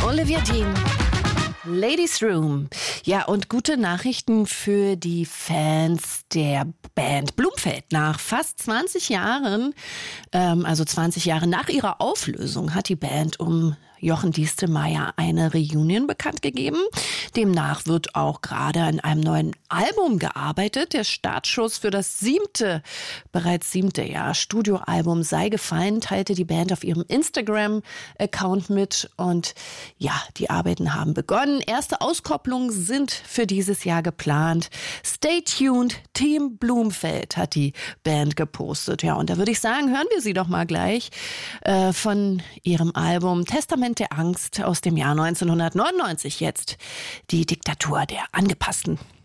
Olivia Dean. Ladies Room. Ja, und gute Nachrichten für die Fans der Band Blumfeld. Nach fast 20 Jahren, also 20 Jahre nach ihrer Auflösung, hat die Band um Jochen Diestelmeier eine Reunion bekannt gegeben. Demnach wird auch gerade an einem neuen Album gearbeitet. Der Startschuss für das bereits siebte Studioalbum sei gefallen, teilte die Band auf ihrem Instagram-Account mit. Und ja, die Arbeiten haben begonnen. Erste Auskopplungen sind für dieses Jahr geplant. Stay tuned, Team Blumfeld, hat die Band gepostet. Ja, und da würde ich sagen, hören wir sie doch mal gleich von ihrem Album Testament der Angst aus dem Jahr 1999 jetzt. Die Diktatur der Angepassten.